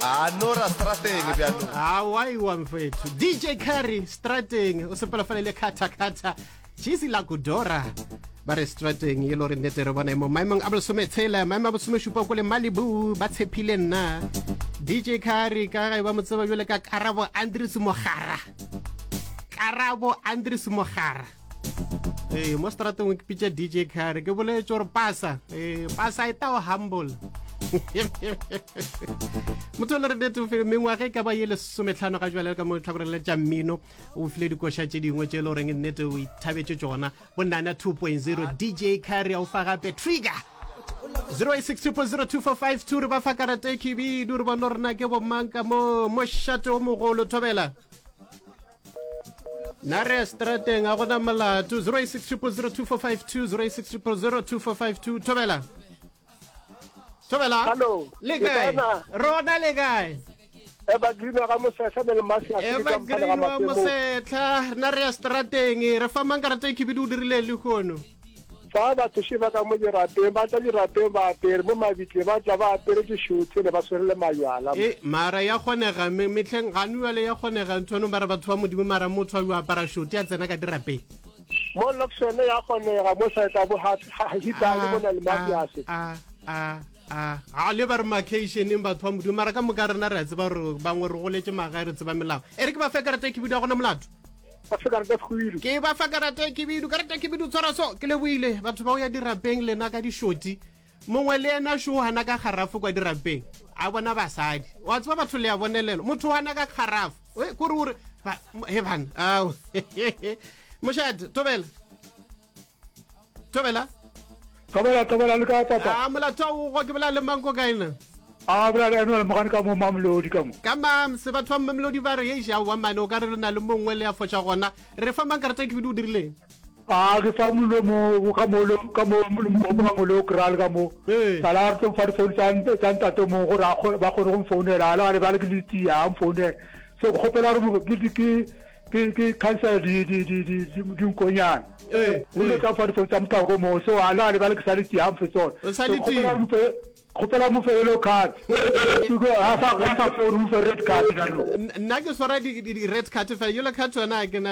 Nora strateng bjalo. Why one mfethu DJ Carry strateng o sepela fela le kata jisi la kudora bare strateng yelo re nete re bona mo maimong abel sometela maimong abel someshupa ko le Malibu ba tshepile nna DJ Carry ka ga ba motseba jole ka Karabo Andries Mogara mo strateng ke pitša DJ Carry ke bole tsore pasa ita o humble motho le re nete fe mengwaga ka ba yele sometlhano ga jwale ka mo tlhakorele tša mmino o file dikoša tše dingwe tše le reng nnete o ithabetse tsona bonana 2.0 DJ Carry o fa gape trigger 08620245 re ba fa karate khibidu re bona rena ke bomanka mo shato mogolo thobela nare strateng a gona molato 08620245 08620245 thobela Hello. Le kae? Rona le kae? Eba grino ga mosetla le masi a Eba grino mosetla na re strateng re fa mankarate ke bidu dirile le khono. Fa ba tshiba ka mo dirate ba tla dirate ba pere mo mabitle ba tla ba pere ke shotse le ba swele mayala. Mara ya khonega metleng ganua le ya khonega nthono bara batho ba modimo mara motho wa para shoti ya tsena ka dirape. Mo loksone ya khonega mo sa tla bo ha hita le bona le mabiase. Le bar vacation in batho ba modimo mara ka mokarena re tseba re bangwe re goletse maga re tseba melao re ke ba fa karate ke bidu gona molato ba fa karate khwiri ke ba fa karate ke bidu tsara so ke le buile batho ba o ya dirapeng lena ka dishoti mongwe le ena sho hana ka kharafu kwa dirapeng a bona basadi wa tseba batho le ya bonelelo motho hana ka kharafu ko re he ban moshad tobela Tobela le ka papa. Molato o go ke bela le manko ka ena. Bra le no mo ka mo mamlodi ka mo. Ka mam se batho ba mamlodi ba re ye ja wa mane o ka re na le mongwe le ya fotsha gona. Re fa mankarata ke bidu dirile. Ke fa mo ka mo lo kral ka mo. Salar to far fon san to mo go ra ba go go founela ala ba le ke ya foune. So go pela re mo ke cancer di konyana. Le ka fa fo tsamta go mo so ala le ba le ke saliti am fetso. Saliti. Go pela mo fe lo card. Go ha fa go fa red card ka no. Nna ke swara di red card fa yo le card tsona ke